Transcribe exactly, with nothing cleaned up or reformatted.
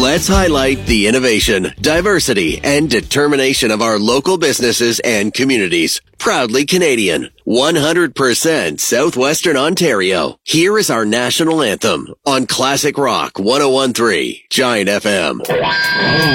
Let's highlight the innovation, diversity, and determination of our local businesses and communities. Proudly Canadian, one hundred percent Southwestern Ontario. Here is our national anthem on Classic Rock one oh one point three Giant F M.